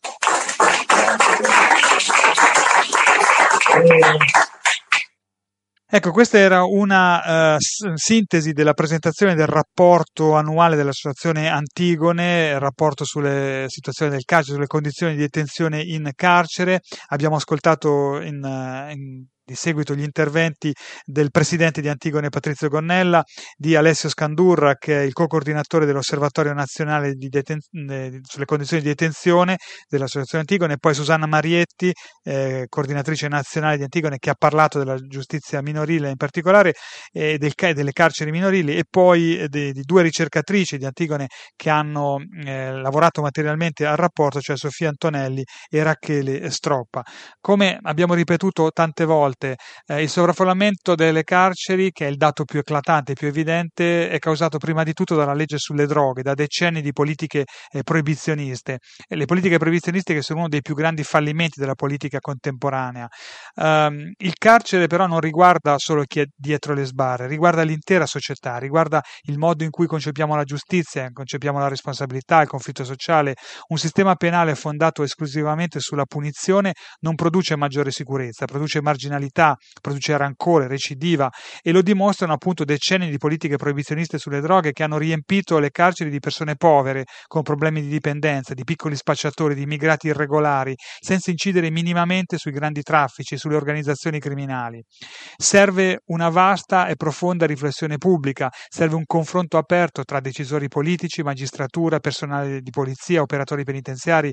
Ecco, questa era una sintesi della presentazione del rapporto annuale dell'Associazione Antigone, il rapporto sulle situazioni del carcere, sulle condizioni di detenzione in carcere. Abbiamo ascoltato di seguito gli interventi del presidente di Antigone Patrizio Gonnella, di Alessio Scandurra, che è il co-coordinatore dell'Osservatorio Nazionale sulle condizioni di detenzione dell'Associazione Antigone, e poi Susanna Marietti, coordinatrice nazionale di Antigone, che ha parlato della giustizia minorile in particolare e delle carceri minorili, e poi di 2 ricercatrici di Antigone che hanno lavorato materialmente al rapporto, cioè Sofia Antonelli e Rachele Stroppa. Come abbiamo ripetuto tante volte, il sovraffollamento delle carceri, che è il dato più eclatante e più evidente, è causato prima di tutto dalla legge sulle droghe, da decenni di politiche proibizioniste. Le politiche proibizioniste che sono uno dei più grandi fallimenti della politica contemporanea. Il carcere però non riguarda solo chi è dietro le sbarre, riguarda l'intera società, riguarda il modo in cui concepiamo la giustizia, concepiamo la responsabilità, il conflitto sociale. Un sistema penale fondato esclusivamente sulla punizione non produce maggiore sicurezza, produce marginalità, criminalità produce rancore, recidiva, e lo dimostrano appunto decenni di politiche proibizioniste sulle droghe che hanno riempito le carceri di persone povere con problemi di dipendenza, di piccoli spacciatori, di immigrati irregolari, senza incidere minimamente sui grandi traffici, sulle organizzazioni criminali. Serve una vasta e profonda riflessione pubblica, serve un confronto aperto tra decisori politici, magistratura, personale di polizia, operatori penitenziari,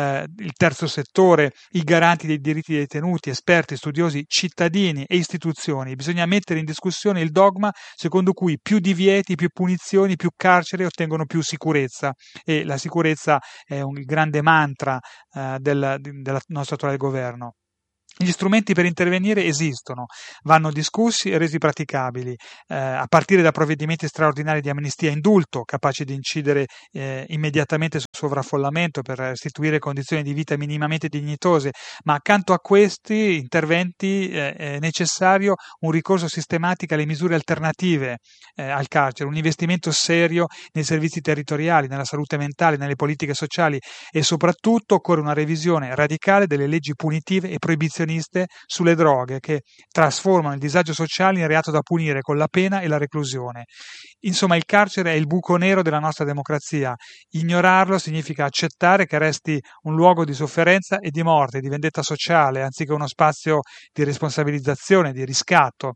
il terzo settore, i garanti dei diritti dei detenuti, esperti, studiosi, cittadini e istituzioni. Bisogna mettere in discussione il dogma secondo cui più divieti, più punizioni, più carcere ottengono più sicurezza, e la sicurezza è il grande mantra del nostro attuale governo. Gli strumenti per intervenire esistono, vanno discussi e resi praticabili, a partire da provvedimenti straordinari di amnistia e indulto, capaci di incidere immediatamente sul sovraffollamento per restituire condizioni di vita minimamente dignitose, ma accanto a questi interventi è necessario un ricorso sistematico alle misure alternative al carcere, un investimento serio nei servizi territoriali, nella salute mentale, nelle politiche sociali, e soprattutto occorre una revisione radicale delle leggi punitive e proibizioniste sulle droghe, che trasformano il disagio sociale in reato da punire con la pena e la reclusione. Insomma, il carcere è il buco nero della nostra democrazia. Ignorarlo significa accettare che resti un luogo di sofferenza e di morte, di vendetta sociale, anziché uno spazio di responsabilizzazione, di riscatto.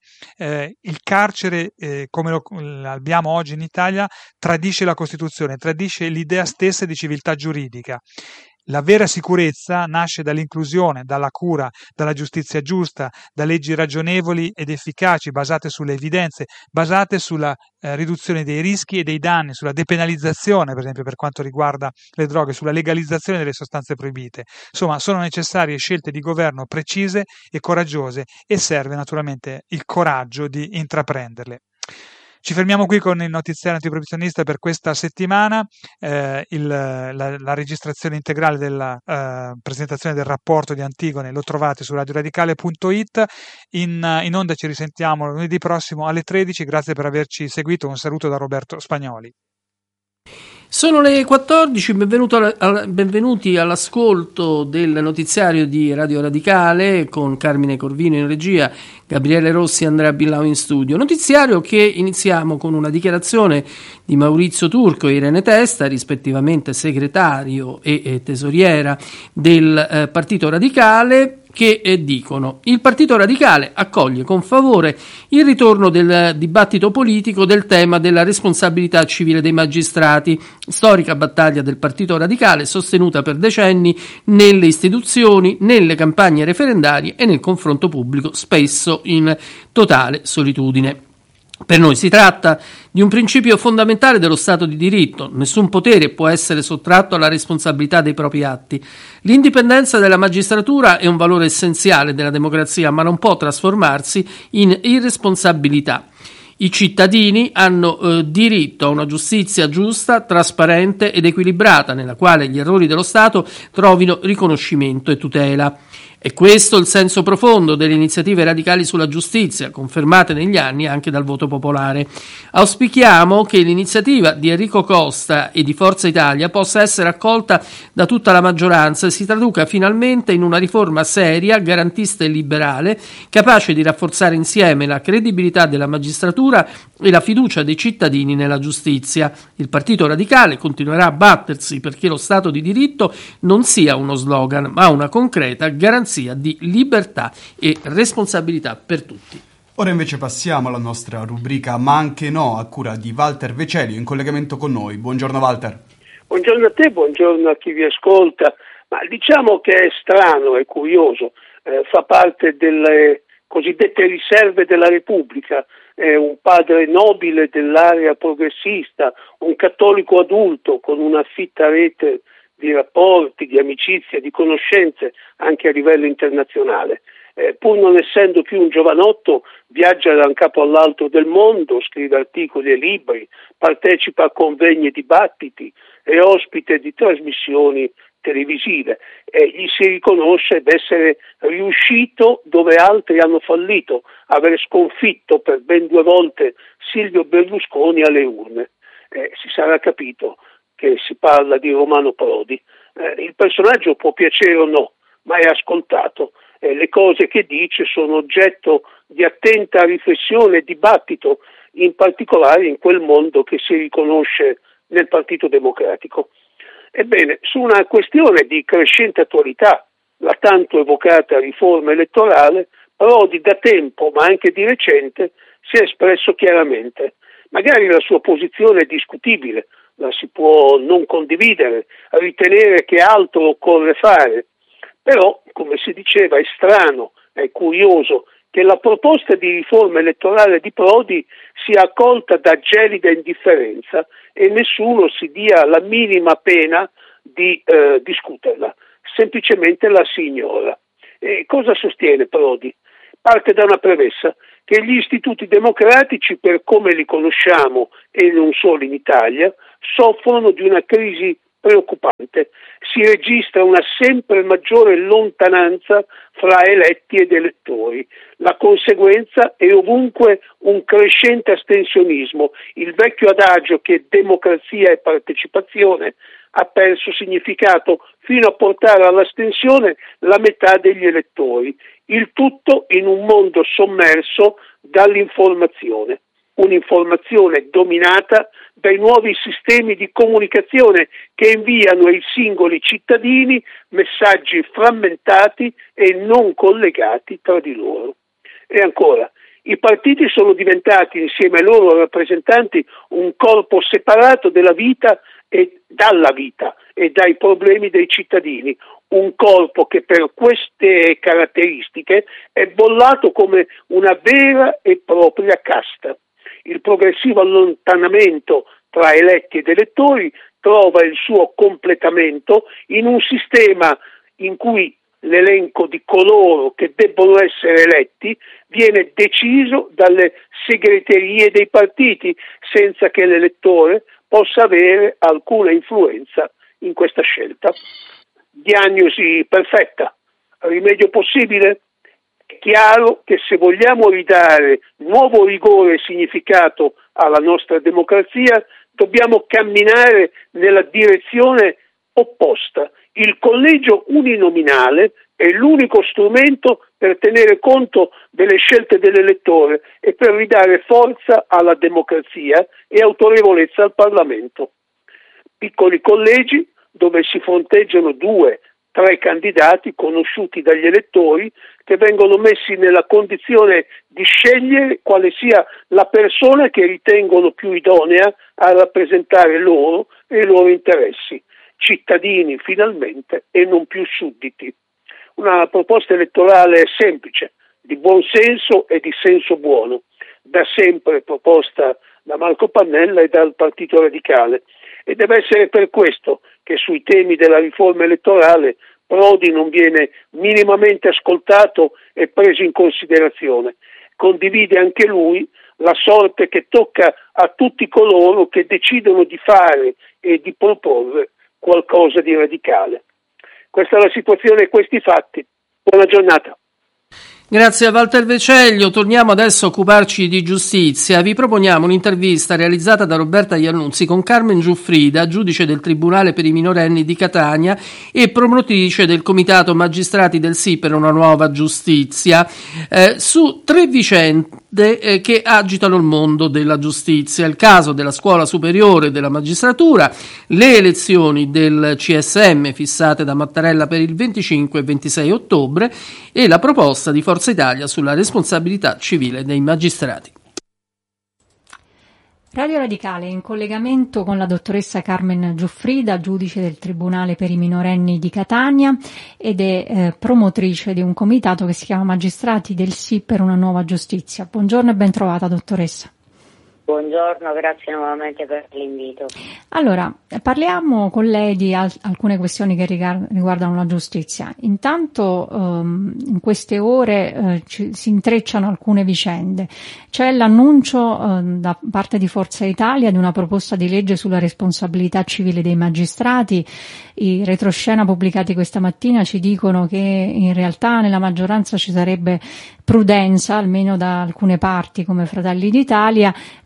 Il carcere, come lo abbiamo oggi in Italia, tradisce la Costituzione, tradisce l'idea stessa di civiltà giuridica. La vera sicurezza nasce dall'inclusione, dalla cura, dalla giustizia giusta, da leggi ragionevoli ed efficaci, basate sulle evidenze, basate sulla riduzione dei rischi e dei danni, sulla depenalizzazione, per esempio per quanto riguarda le droghe, sulla legalizzazione delle sostanze proibite. Insomma, sono necessarie scelte di governo precise e coraggiose, e serve naturalmente il coraggio di intraprenderle. Ci fermiamo qui con il notiziario antiproibizionista per questa settimana. La registrazione integrale della presentazione del rapporto di Antigone lo trovate su radioradicale.it. In onda ci risentiamo lunedì prossimo alle 13. Grazie per averci seguito. Un saluto da Roberto Spagnoli. Sono le 14, benvenuti all'ascolto del notiziario di Radio Radicale con Carmine Corvino in regia, Gabriele Rossi e Andrea Billau in studio. Notiziario che iniziamo con una dichiarazione di Maurizio Turco e Irene Testa, rispettivamente segretario e tesoriera del Partito Radicale, che dicono: il Partito Radicale accoglie con favore il ritorno del dibattito politico del tema della responsabilità civile dei magistrati, storica battaglia del Partito Radicale sostenuta per decenni nelle istituzioni, nelle campagne referendarie e nel confronto pubblico, spesso in totale solitudine. Per noi si tratta di un principio fondamentale dello Stato di diritto. Nessun potere può essere sottratto alla responsabilità dei propri atti. L'indipendenza della magistratura è un valore essenziale della democrazia, ma non può trasformarsi in irresponsabilità. I cittadini hanno diritto a una giustizia giusta, trasparente ed equilibrata, nella quale gli errori dello Stato trovino riconoscimento e tutela. È questo il senso profondo delle iniziative radicali sulla giustizia, confermate negli anni anche dal voto popolare. Auspichiamo che l'iniziativa di Enrico Costa e di Forza Italia possa essere accolta da tutta la maggioranza e si traduca finalmente in una riforma seria, garantista e liberale, capace di rafforzare insieme la credibilità della magistratura e la fiducia dei cittadini nella giustizia. Il Partito Radicale continuerà a battersi perché lo Stato di diritto non sia uno slogan, ma una concreta garanzia di libertà e responsabilità per tutti. Ora invece passiamo alla nostra rubrica Ma anche no, a cura di Walter Vecelio in collegamento con noi. Buongiorno Walter. Buongiorno a te, buongiorno a chi vi ascolta. Ma diciamo che è strano, è curioso, fa parte delle cosiddette riserve della Repubblica, è un padre nobile dell'area progressista, un cattolico adulto con una fitta rete di rapporti, di amicizie, di conoscenze anche a livello internazionale. Pur non essendo più un giovanotto, viaggia da un capo all'altro del mondo, scrive articoli e libri, partecipa a convegni e dibattiti, è ospite di trasmissioni televisive e gli si riconosce d'essere riuscito dove altri hanno fallito, aver sconfitto per ben 2 volte Silvio Berlusconi alle urne. Si sarà capito che si parla di Romano Prodi. Il personaggio può piacere o no, ma è ascoltato le cose che dice sono oggetto di attenta riflessione e dibattito, in particolare in quel mondo che si riconosce nel Partito Democratico. Ebbene, su una questione di crescente attualità, la tanto evocata riforma elettorale, Prodi da tempo, ma anche di recente, si è espresso chiaramente. Magari la sua posizione è discutibile, la si può non condividere, ritenere che altro occorre fare, però, come si diceva, è strano, è curioso che la proposta di riforma elettorale di Prodi sia accolta da gelida indifferenza e nessuno si dia la minima pena di discuterla, semplicemente la si ignora. E cosa sostiene Prodi? Parte da una premessa, che gli istituti democratici, per come li conosciamo e non solo in Italia, soffrono di una crisi preoccupante. Si registra una sempre maggiore lontananza fra eletti ed elettori. La conseguenza è ovunque un crescente astensionismo. Il vecchio adagio che democrazia e partecipazione ha perso significato fino a portare all'astensione la metà degli elettori. Il tutto in un mondo sommerso dall'informazione. Un'informazione dominata dai nuovi sistemi di comunicazione che inviano ai singoli cittadini messaggi frammentati e non collegati tra di loro. E ancora, i partiti sono diventati insieme ai loro rappresentanti un corpo separato della vita e dalla vita e dai problemi dei cittadini, un corpo che per queste caratteristiche è bollato come una vera e propria casta. Il progressivo allontanamento tra eletti ed elettori trova il suo completamento in un sistema in cui l'elenco di coloro che debbono essere eletti viene deciso dalle segreterie dei partiti senza che l'elettore possa avere alcuna influenza in questa scelta. Diagnosi perfetta, rimedio possibile? È chiaro che se vogliamo ridare nuovo rigore e significato alla nostra democrazia, dobbiamo camminare nella direzione opposta. Il collegio uninominale è l'unico strumento per tenere conto delle scelte dell'elettore e per ridare forza alla democrazia e autorevolezza al Parlamento. Piccoli collegi dove si fronteggiano 2-3 candidati conosciuti dagli elettori che vengono messi nella condizione di scegliere quale sia la persona che ritengono più idonea a rappresentare loro e i loro interessi, cittadini finalmente e non più sudditi. Una proposta elettorale semplice, di buon senso e di senso buono, da sempre proposta da Marco Pannella e dal Partito Radicale, e deve essere per questo che sui temi della riforma elettorale Prodi non viene minimamente ascoltato e preso in considerazione. Condivide anche lui la sorte che tocca a tutti coloro che decidono di fare e di proporre qualcosa di radicale. Questa è la situazione e questi fatti. Buona giornata. Grazie a Walter Veceglio. Torniamo adesso a occuparci di giustizia. Vi proponiamo un'intervista realizzata da Roberta Iannuzzi con Carmen Giuffrida, giudice del Tribunale per i minorenni di Catania e promotrice del Comitato Magistrati del Sì per una nuova giustizia, su 3 vicende che agitano il mondo della giustizia: il caso della Scuola Superiore della Magistratura, le elezioni del CSM fissate da Mattarella per il 25 e 26 ottobre e la proposta di Forza Italia sulla responsabilità civile dei magistrati. Radio Radicale in collegamento con la dottoressa Carmen Giuffrida, giudice del Tribunale per i minorenni di Catania ed è promotrice di un comitato che si chiama Magistrati del Sì per una nuova giustizia. Buongiorno e ben trovata, dottoressa. Buongiorno, grazie nuovamente per l'invito. Allora, parliamo con lei di alcune questioni che riguardano la giustizia. Intanto in queste ore si intrecciano alcune vicende. C'è l'annuncio da parte di Forza Italia di una proposta di legge sulla responsabilità civile dei magistrati. I retroscena pubblicati questa mattina ci dicono che in realtà nella maggioranza ci sarebbe prudenza, almeno da alcune parti come Fratelli d'Italia,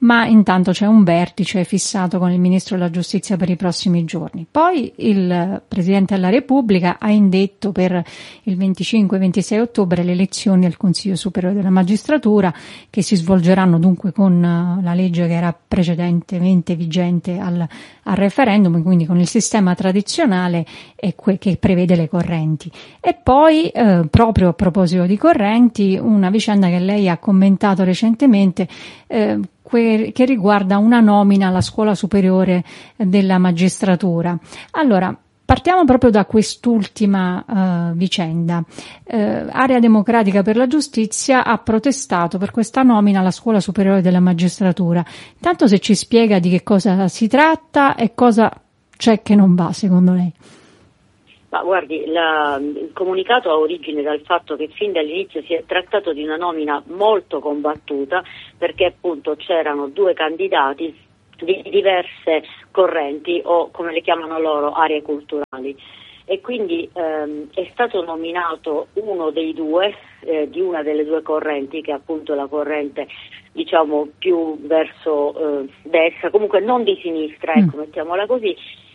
ma intanto c'è un vertice fissato con il Ministro della Giustizia per i prossimi giorni. Poi il Presidente della Repubblica ha indetto per il 25-26 ottobre le elezioni al Consiglio Superiore della Magistratura, che si svolgeranno dunque con la legge che era precedentemente vigente al referendum, quindi con il sistema tradizionale che prevede le correnti. E poi, proprio a proposito di correnti, una vicenda che lei ha commentato recentemente, che riguarda una nomina alla Scuola Superiore della Magistratura. Allora, partiamo proprio da quest'ultima vicenda. Area Democratica per la Giustizia ha protestato per questa nomina alla Scuola Superiore della Magistratura. Intanto, se ci spiega di che cosa si tratta e cosa c'è che non va, secondo lei. Ma guardi, il comunicato ha origine dal fatto che fin dall'inizio si è trattato di una nomina molto combattuta, perché appunto c'erano due candidati di diverse correnti, o come le chiamano loro, aree culturali, e quindi è stato nominato uno dei due, di una delle due correnti, che è appunto la corrente diciamo più verso destra, comunque non di sinistra, ecco, mettiamola così.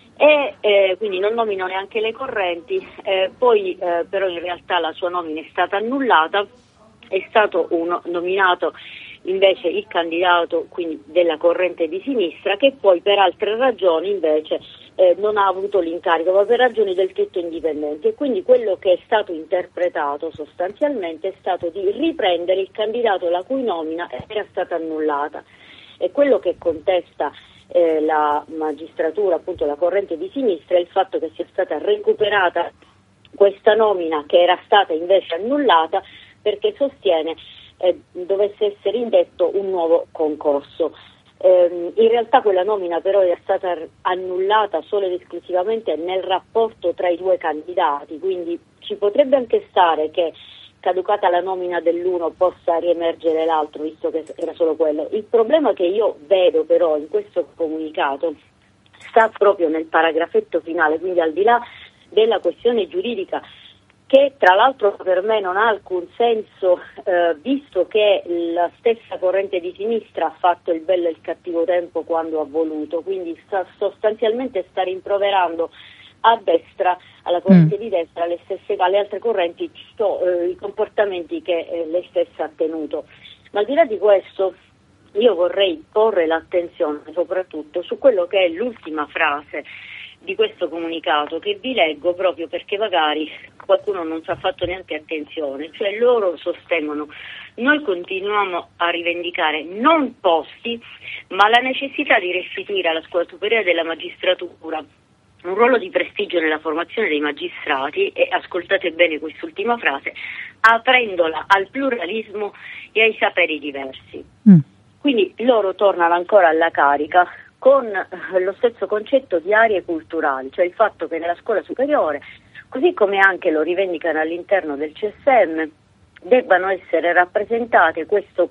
E quindi non nomino neanche le correnti, poi però in realtà la sua nomina è stata annullata, è stato nominato invece il candidato quindi della corrente di sinistra, che poi per altre ragioni invece non ha avuto l'incarico, ma per ragioni del tutto indipendenti, e quindi quello che è stato interpretato sostanzialmente è stato di riprendere il candidato la cui nomina era stata annullata. E quello che contesta la magistratura, appunto la corrente di sinistra, è il fatto che sia stata recuperata questa nomina che era stata invece annullata, perché sostiene dovesse essere indetto un nuovo concorso. In realtà quella nomina però è stata annullata solo ed esclusivamente nel rapporto tra i due candidati, quindi ci potrebbe anche stare che caducata la nomina dell'uno possa riemergere l'altro, visto che era solo quello. Il problema che io vedo però in questo comunicato sta proprio nel paragrafetto finale, quindi al di là della questione giuridica, che tra l'altro per me non ha alcun senso, visto che la stessa corrente di sinistra ha fatto il bello e il cattivo tempo quando ha voluto, quindi sostanzialmente sta rimproverando a destra, alla corrente di destra, alle altre correnti i comportamenti che lei stessa ha tenuto. Ma al di là di questo io vorrei porre l'attenzione soprattutto su quello che è l'ultima frase di questo comunicato, che vi leggo proprio perché magari qualcuno non ci ha fatto neanche attenzione. Cioè loro sostengono: noi continuiamo a rivendicare non posti, ma la necessità di restituire alla Scuola Superiore della Magistratura un ruolo di prestigio nella formazione dei magistrati, e ascoltate bene quest'ultima frase, aprendola al pluralismo e ai saperi diversi. Quindi loro tornano ancora alla carica con lo stesso concetto di aree culturali, cioè il fatto che nella scuola superiore, così come anche lo rivendicano all'interno del CSM, debbano essere rappresentate questo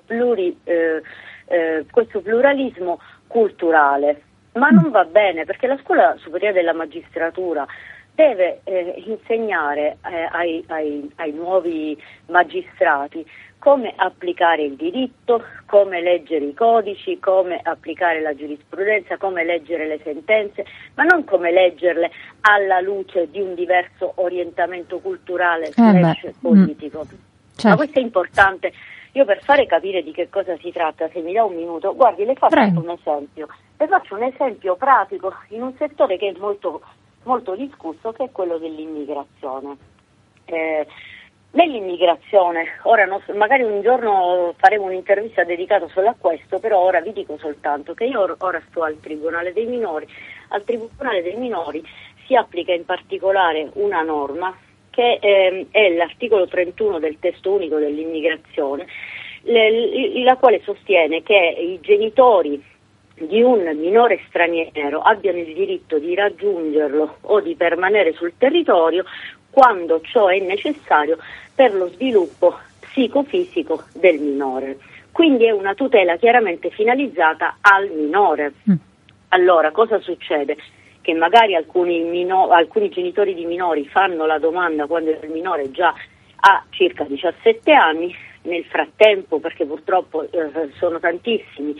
pluralismo culturale. Ma non va bene, perché la Scuola Superiore della Magistratura deve insegnare ai nuovi magistrati come applicare il diritto, come leggere i codici, come applicare la giurisprudenza, come leggere le sentenze, ma non come leggerle alla luce di un diverso orientamento culturale / politico. Certo. Ma questo è importante. Io, per fare capire di che cosa si tratta, se mi dà un minuto, guardi, le faccio un esempio. Le faccio un esempio pratico in un settore che è molto, molto discusso, che è quello dell'immigrazione. Nell'immigrazione, ora magari un giorno faremo un'intervista dedicata solo a questo, però ora vi dico soltanto che io ora sto al Tribunale dei Minori. Al Tribunale dei Minori si applica in particolare una norma che è l'articolo 31 del testo unico dell'immigrazione, la quale sostiene che i genitori di un minore straniero abbiano il diritto di raggiungerlo o di permanere sul territorio quando ciò è necessario per lo sviluppo psicofisico del minore. Quindi è una tutela chiaramente finalizzata al minore. Allora, cosa succede? Che magari alcuni genitori di minori fanno la domanda quando il minore già ha circa 17 anni, nel frattempo, perché purtroppo sono tantissimi,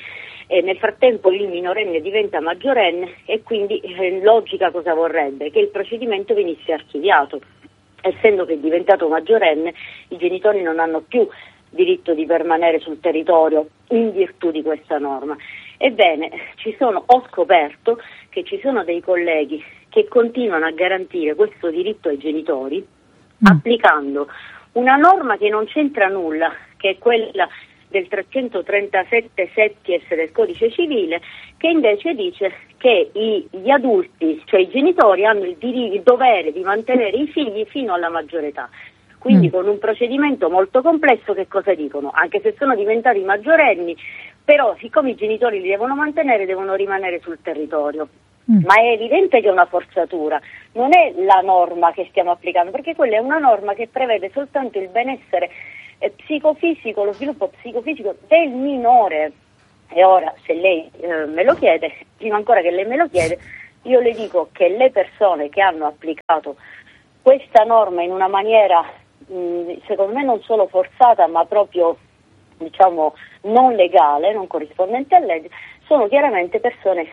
e nel frattempo il minorenne diventa maggiorenne e quindi logica cosa vorrebbe? Che il procedimento venisse archiviato. Essendo che è diventato maggiorenne, i genitori non hanno più diritto di permanere sul territorio in virtù di questa norma. Ebbene, ho scoperto che ci sono dei colleghi che continuano a garantire questo diritto ai genitori applicando una norma che non c'entra nulla, che è quella del 337 setties del codice civile, che invece dice che gli adulti, cioè i genitori, hanno il dovere di mantenere i figli fino alla maggiore età. Quindi con un procedimento molto complesso, che cosa dicono? Anche se sono diventati maggiorenni, però siccome i genitori li devono mantenere, devono rimanere sul territorio. Ma è evidente che è una forzatura, non è la norma che stiamo applicando, perché quella è una norma che prevede soltanto il benessere psicofisico, lo sviluppo psicofisico del minore. E ora, se lei me lo chiede, prima ancora che lei me lo chiede, io le dico che le persone che hanno applicato questa norma in una maniera, secondo me non solo forzata, ma proprio, diciamo, non legale, non corrispondente a legge, sono chiaramente persone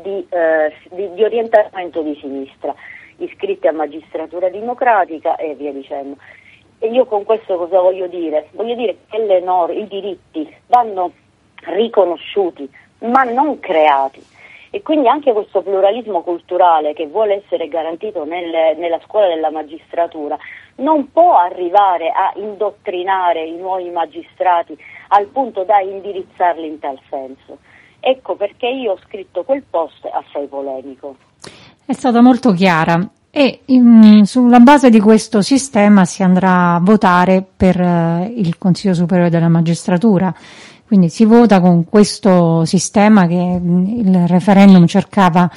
di orientamento di sinistra, iscritte a magistratura democratica e via dicendo. E io con questo cosa voglio dire? Voglio dire che i diritti vanno riconosciuti, ma non creati. E quindi anche questo pluralismo culturale che vuole essere garantito nella scuola della magistratura non può arrivare a indottrinare i nuovi magistrati al punto da indirizzarli in tal senso. Ecco perché io ho scritto quel post assai polemico. È stata molto chiara e sulla base di questo sistema si andrà a votare per il Consiglio Superiore della Magistratura. Quindi si vota con questo sistema che il referendum cercava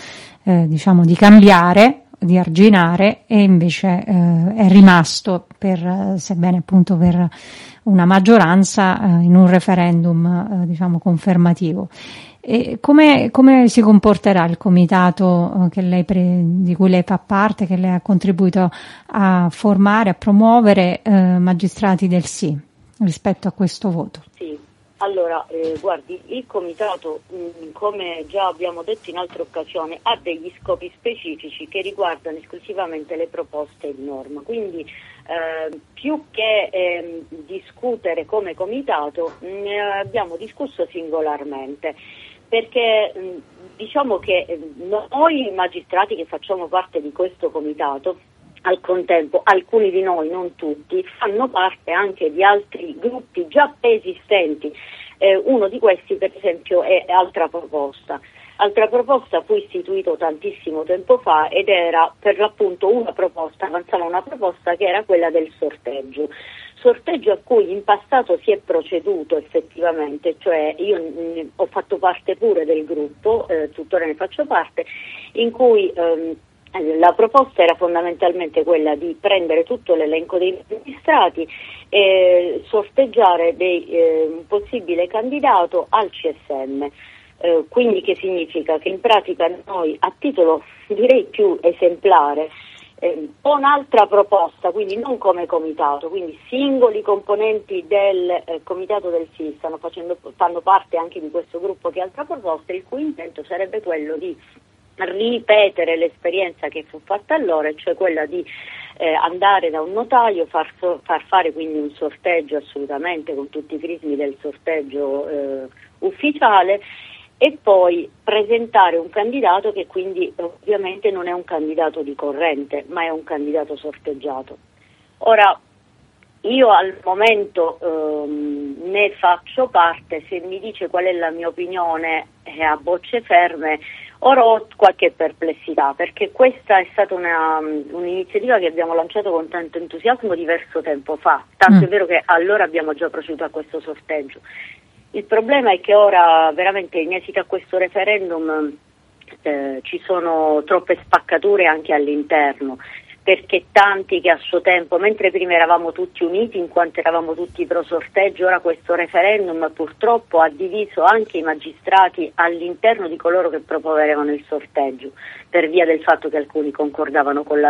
di cambiare, di arginare, e invece è rimasto sebbene appunto per una maggioranza in un referendum confermativo. E come si comporterà il comitato di cui lei fa parte, che lei ha contribuito a formare, a promuovere magistrati del sì rispetto a questo voto? Sì. Allora, guardi, il comitato, come già abbiamo detto in altre occasioni, ha degli scopi specifici che riguardano esclusivamente le proposte di norma. Quindi, più che discutere come comitato, ne abbiamo discusso singolarmente, perché diciamo che noi magistrati che facciamo parte di questo comitato, al contempo alcuni di noi, non tutti, fanno parte anche di altri gruppi già preesistenti. Uno di questi per esempio è Altra Proposta. Altra Proposta fu istituito tantissimo tempo fa ed era per l'appunto avanzava una proposta che era quella del sorteggio a cui in passato si è proceduto effettivamente, cioè io ho fatto parte pure del gruppo, tuttora ne faccio parte, in cui la proposta era fondamentalmente quella di prendere tutto l'elenco dei magistrati e sorteggiare un possibile candidato al CSM. Quindi che significa? Che in pratica noi, a titolo direi più esemplare, con altra proposta, quindi non come comitato, quindi singoli componenti del comitato del sì fanno parte anche di questo gruppo che è Altra Proposta, il cui intento sarebbe quello di ripetere l'esperienza che fu fatta allora, cioè quella di andare da un notaio, far fare quindi un sorteggio assolutamente con tutti i crismi del sorteggio ufficiale e poi presentare un candidato che quindi ovviamente non è un candidato di corrente, ma è un candidato sorteggiato. Ora, io al momento ne faccio parte, se mi dice qual è la mia opinione a bocce ferme, ora ho qualche perplessità, perché questa è stata un'iniziativa che abbiamo lanciato con tanto entusiasmo diverso tempo fa, tanto è vero che allora abbiamo già proceduto a questo sorteggio. Il problema è che ora veramente in esito a questo referendum ci sono troppe spaccature anche all'interno, perché tanti che a suo tempo, mentre prima eravamo tutti uniti in quanto eravamo tutti pro sorteggio, ora questo referendum purtroppo ha diviso anche i magistrati all'interno di coloro che proponevano il sorteggio, per via del fatto che alcuni non concordavano con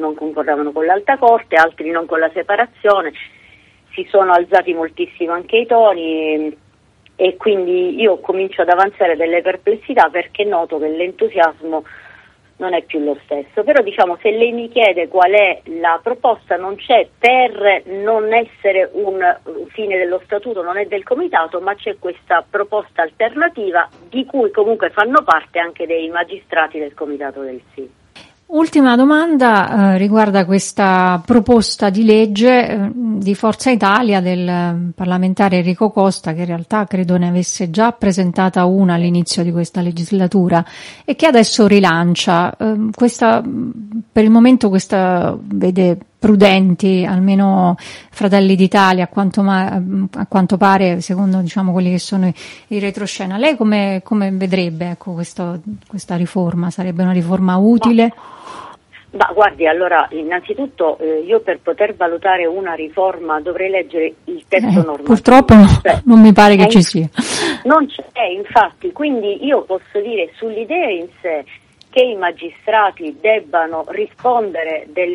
l'Alta Corte, altri non con la separazione. Si sono alzati moltissimo anche i toni e quindi io comincio ad avanzare delle perplessità perché noto che l'entusiasmo non è più lo stesso. Però diciamo, se lei mi chiede qual è la proposta, non c'è, per non essere un fine dello statuto, non è del comitato, ma c'è questa proposta alternativa di cui comunque fanno parte anche dei magistrati del comitato del sì. Ultima domanda riguarda questa proposta di legge di Forza Italia del parlamentare Enrico Costa, che in realtà credo ne avesse già presentata una all'inizio di questa legislatura e che adesso rilancia. Per il momento questa vede prudenti, almeno Fratelli d'Italia, a quanto pare, secondo diciamo quelli che sono i retroscena. Lei come vedrebbe ecco, questa riforma? Sarebbe una riforma utile? Ma guardi, allora innanzitutto io per poter valutare una riforma dovrei leggere il testo normativo. Purtroppo non mi pare che ci sia. Non c'è, infatti, quindi io posso dire sull'idea in sé che i magistrati debbano rispondere delle